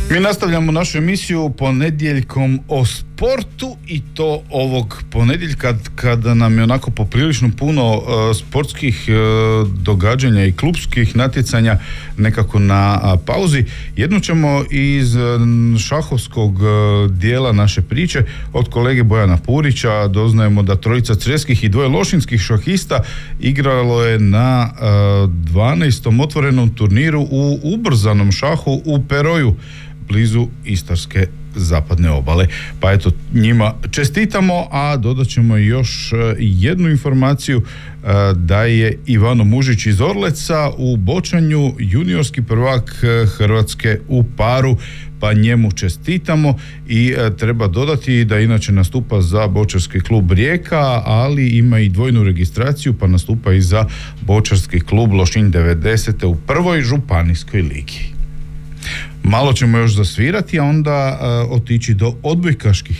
Mi nastavljamo našu emisiju ponedjeljkom o sportu i to ovog ponedjeljka kada nam je onako poprilično puno sportskih događanja i klupskih natjecanja nekako na pauzi. Jednu ćemo iz šahovskog dijela naše priče od kolege Bojana Purića. Doznajemo da trojica creskih i dvoje lošinskih šahista igralo je na 12. otvorenom turniru u ubrzanom šahu u Peroju, blizu Istarske zapadne obale. Pa eto, njima čestitamo, a dodat ćemo još jednu informaciju da je Ivano Mužić iz Orleca u bočanju juniorski prvak Hrvatske u paru, pa njemu čestitamo i treba dodati da inače nastupa za bočarski klub Rijeka, ali ima i dvojnu registraciju pa nastupa i za bočarski klub Lošinj 90. u prvoj županijskoj ligi. Malo ćemo još zasvirati, a onda otići do odbojkaških